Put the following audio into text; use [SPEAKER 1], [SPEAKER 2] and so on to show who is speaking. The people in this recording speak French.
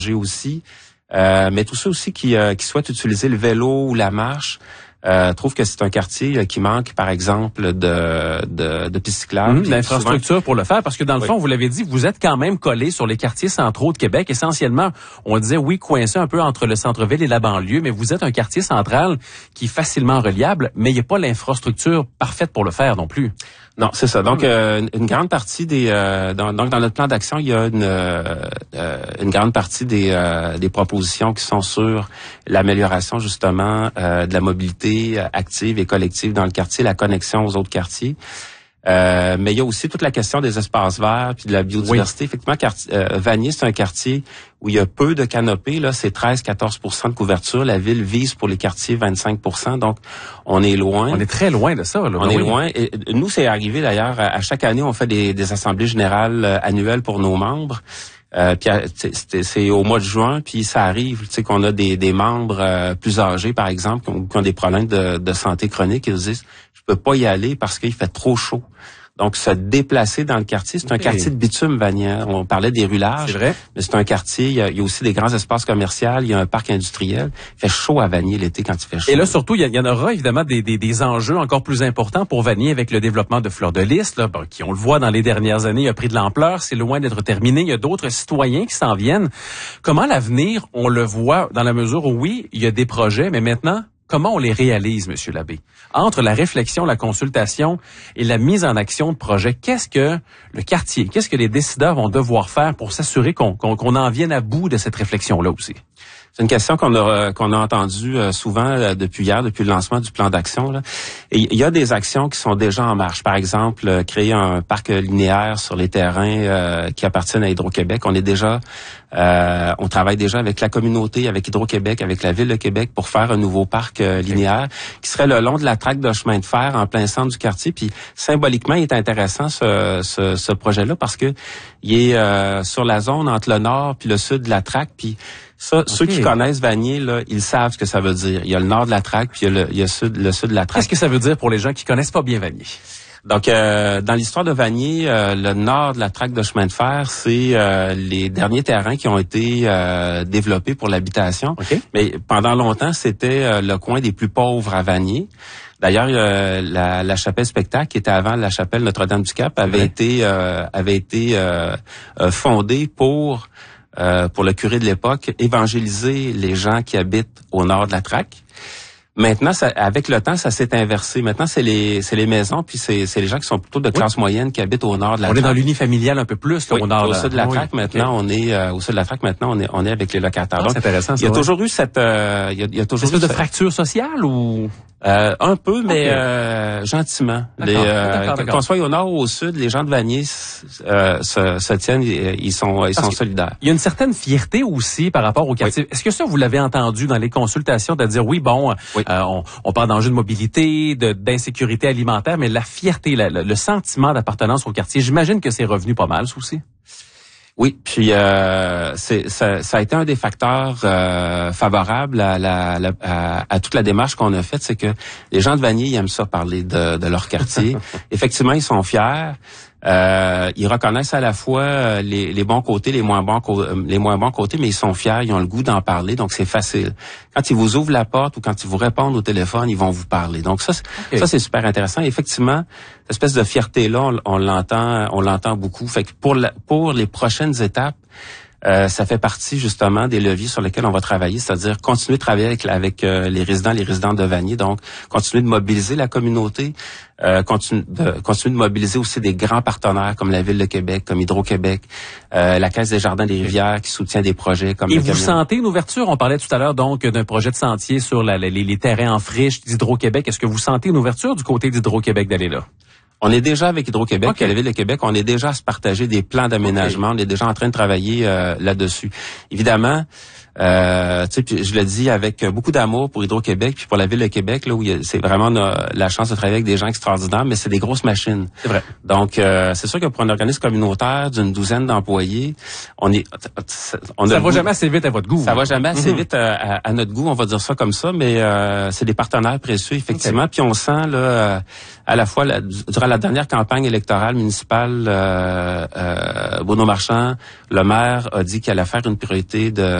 [SPEAKER 1] aussi. Mais tous ceux aussi qui souhaitent utiliser le vélo ou la marche, trouve que c'est un quartier qui manque, par exemple, de pistes cyclables.
[SPEAKER 2] L'infrastructure pour le faire, parce que dans le fond, vous l'avez dit, vous êtes quand même collé sur les quartiers centraux de Québec. Essentiellement, on disait, oui, coincé un peu entre le centre-ville et la banlieue, mais vous êtes un quartier central qui est facilement reliable, mais il n'y a pas l'infrastructure parfaite pour le faire non plus.
[SPEAKER 1] Non, c'est ça. Donc, une grande partie dans notre plan d'action, il y a une grande partie des propositions qui sont sur l'amélioration, justement, de la mobilité active et collective dans le quartier, la connexion aux autres quartiers. Mais il y a aussi toute la question des espaces verts puis de la biodiversité. Oui. Effectivement, Vanier, c'est un quartier où il y a peu de canopées, là, c'est 13-14% de couverture. La ville vise pour les quartiers 25%, donc on est loin.
[SPEAKER 2] On est très loin de ça, là.
[SPEAKER 1] On est loin. Et nous, c'est arrivé d'ailleurs, à chaque année, on fait des assemblées générales annuelles pour nos membres. Puis c'est au mois de juin, puis ça arrive, tu sais, qu'on a des membres plus âgés, par exemple, qui ont des problèmes de santé chronique, ils disent je peux pas y aller parce qu'il fait trop chaud. Donc, se déplacer dans le quartier, c'est un quartier de bitume, Vanier. On parlait des rulages,
[SPEAKER 2] c'est vrai.
[SPEAKER 1] Mais c'est un quartier, il y a aussi des grands espaces commerciaux, il y a un parc industriel. Il fait chaud à Vanier l'été quand il fait chaud.
[SPEAKER 2] Et là, surtout, il y en aura évidemment des enjeux encore plus importants pour Vanier avec le développement de Fleur de Lys, là, qui, on le voit dans les dernières années, a pris de l'ampleur. C'est loin d'être terminé. Il y a d'autres citoyens qui s'en viennent. Comment l'avenir, on le voit dans la mesure où, oui, il y a des projets, mais maintenant, comment on les réalise, Monsieur Labbé? Entre la réflexion, la consultation et la mise en action de projets, qu'est-ce que le quartier, qu'est-ce que les décideurs vont devoir faire pour s'assurer qu'on en vienne à bout de cette réflexion-là aussi?
[SPEAKER 1] C'est une question qu'on a entendue souvent depuis hier, depuis le lancement du plan d'action, là. Et il y a des actions qui sont déjà en marche. Par exemple, créer un parc linéaire sur les terrains qui appartiennent à Hydro-Québec. On travaille déjà avec la communauté, avec Hydro-Québec, avec la Ville de Québec pour faire un nouveau parc linéaire qui serait le long de la traque de chemin de fer en plein centre du quartier. Puis symboliquement, il est intéressant ce projet-là parce que il est sur la zone entre le nord puis le sud de la traque. Puis ça, ceux qui connaissent Vanier, là, ils savent ce que ça veut dire. Il y a le nord de la traque puis il y a le sud de la traque.
[SPEAKER 2] Qu'est-ce que ça veut dire pour les gens qui connaissent pas bien Vanier?
[SPEAKER 1] Donc, dans l'histoire de Vanier, le nord de la traque de chemin de fer, c'est les derniers terrains qui ont été développés pour l'habitation.
[SPEAKER 2] Okay.
[SPEAKER 1] Mais pendant longtemps, c'était le coin des plus pauvres à Vanier. D'ailleurs, la chapelle spectacle, qui était avant la chapelle Notre-Dame-du-Cap, avait été fondée pour le curé de l'époque, évangéliser les gens qui habitent au nord de la traque. Maintenant, avec le temps, ça s'est inversé. Maintenant, c'est les maisons, puis c'est les gens qui sont plutôt de classe moyenne qui habitent au nord de la traque.
[SPEAKER 2] On est dans l'unifamilial un peu plus, là, au nord.
[SPEAKER 1] Au sud de la traque, maintenant, on est au sud de la traque. Maintenant, on est avec les locataires.
[SPEAKER 2] C'est intéressant.
[SPEAKER 1] Il y a toujours eu cette, il y a toujours
[SPEAKER 2] eu de fracture sociale ou
[SPEAKER 1] un peu, mais gentiment. Qu'on soit au nord ou au sud, les gens de Vanier se tiennent, ils sont solidaires.
[SPEAKER 2] Il y a une certaine fierté aussi par rapport au quartier. Oui. Est-ce que ça, vous l'avez entendu dans les consultations, de dire on parle d'enjeux de mobilité, d'insécurité alimentaire, mais la fierté, le sentiment d'appartenance au quartier, j'imagine que c'est revenu pas mal, ça aussi.
[SPEAKER 1] Oui, puis ça a été un des facteurs favorables à toute la démarche qu'on a faite, c'est que les gens de Vanier, ils aiment ça parler de leur quartier. Effectivement, ils sont fiers. Ils reconnaissent à la fois les bons côtés, les moins bons côtés, mais ils sont fiers, ils ont le goût d'en parler, donc c'est facile. Quand ils vous ouvrent la porte ou quand ils vous répondent au téléphone, ils vont vous parler. Donc ça c'est super intéressant. Effectivement, cette espèce de fierté-là, on l'entend beaucoup. Fait que pour les prochaines étapes, ça fait partie justement des leviers sur lesquels on va travailler, c'est-à-dire continuer de travailler avec les résidentes de Vanier, donc continuer de mobiliser la communauté, continuer de mobiliser aussi des grands partenaires comme la Ville de Québec, comme Hydro-Québec, la Caisse des Jardins des Rivières qui soutient des projets comme...
[SPEAKER 2] Et vous sentez une ouverture? On parlait tout à l'heure donc d'un projet de sentier sur les terrains en friche d'Hydro-Québec. Est-ce que vous sentez une ouverture du côté d'Hydro-Québec d'aller là?
[SPEAKER 1] On est déjà avec Hydro-Québec, à la Ville de Québec, on est déjà à se partager des plans d'aménagement, on est déjà en train de travailler là-dessus. Évidemment, tu sais, puis je le dis avec beaucoup d'amour pour Hydro-Québec puis pour la Ville de Québec, là où c'est vraiment la chance de travailler avec des gens extraordinaires, mais c'est des grosses machines.
[SPEAKER 2] C'est vrai.
[SPEAKER 1] Donc c'est sûr que pour un organisme communautaire d'une douzaine d'employés,
[SPEAKER 2] ça va jamais assez vite à votre goût.
[SPEAKER 1] Ça va jamais assez vite à notre goût, on va dire ça comme ça, mais c'est des partenaires précieux effectivement. Puis on sent là à la fois durant la dernière campagne électorale municipale, Bruno Marchand, le maire, a dit qu'il allait faire une priorité